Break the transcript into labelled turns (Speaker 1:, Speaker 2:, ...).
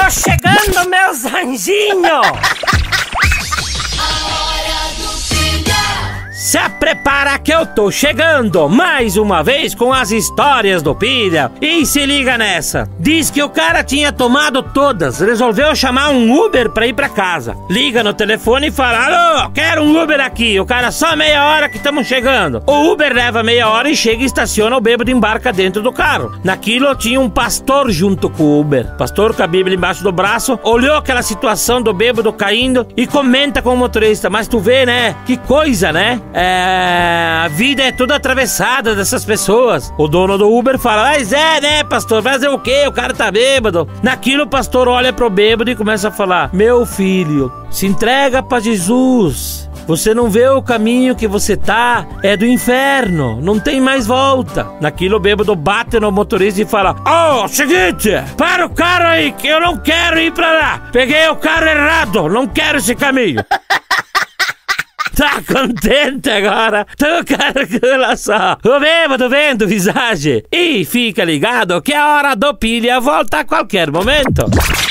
Speaker 1: Tô chegando, meus anjinhos! Se prepara que eu tô chegando mais uma vez com as histórias do Pilha. E se liga nessa. Diz que o cara tinha tomado todas, resolveu chamar um Uber pra ir pra casa. Liga no telefone e fala: alô, quero um Uber aqui. O cara, só meia hora que estamos chegando. O Uber leva meia hora e chega e estaciona, o bêbado embarca dentro do carro. Naquilo tinha um pastor junto com o Uber. Pastor com a Bíblia embaixo do braço, olhou aquela situação do bêbado caindo e comenta com o motorista: mas tu vê, né? Que coisa, né? A vida é toda atravessada dessas pessoas. O dono do Uber fala: mas é, né, pastor? Fazer o quê? O cara tá bêbado. Naquilo, o pastor olha pro bêbado e começa a falar: meu filho, se entrega pra Jesus. Você não vê o caminho que você tá? É do inferno. Não tem mais volta. Naquilo, o bêbado bate no motorista e fala: seguinte, para o carro aí que eu não quero ir pra lá. Peguei o carro errado. Não quero esse caminho. Tá contente agora? Tu calcula só. O bêbado vendo visagem. E fica ligado que a hora do Pilha volta a qualquer momento.